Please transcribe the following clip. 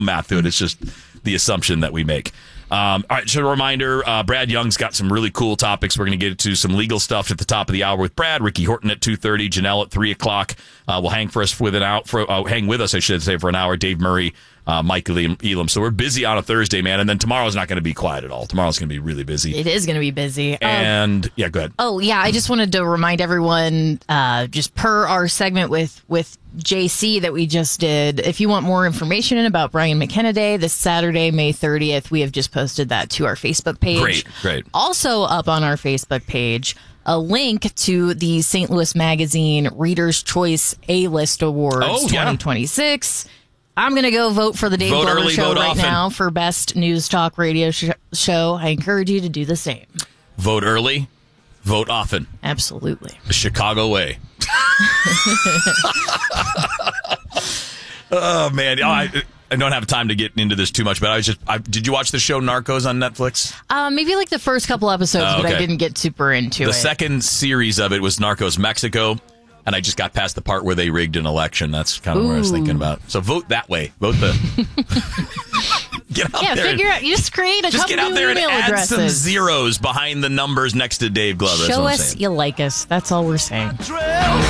math to it. It's just the assumption that we make. All right, so a reminder, Brad Young's got some really cool topics. We're going to get to some legal stuff at the top of the hour with Brad. Ricky Horton at 2:30, Janelle at 3 o'clock. Will hang with us, I should say, for an hour. Dave Murray, Mike Elam. So we're busy on a Thursday, man. And then tomorrow's not going to be quiet at all. Tomorrow's going to be really busy. It is going to be busy. And yeah, go ahead. Oh yeah, I just wanted to remind everyone, just per our segment with JC that we just did, if you want more information about Brian McKenna Day this Saturday, May 30th, we have just posted that to our Facebook page. Great. Also up on our Facebook page, a link to the St. Louis Magazine Reader's Choice A-List Awards 2026. I'm going to go vote for the Dave Glover Show right now for Best News Talk Radio Show. I encourage you to do the same. Vote early, vote often. Absolutely. The Chicago way. Oh, man. I don't have time to get into this too much, but did you watch the show Narcos on Netflix? Maybe like the first couple episodes, but I didn't get super into it. The second series of it was Narcos Mexico, and I just got past the part where they rigged an election. That's kind of what I was thinking about. So vote that way. Vote the... Get out there. Figure out. You just create a couple new email addresses. Add some zeros behind the numbers next to Dave Glover. Show us you like us. That's all we're saying.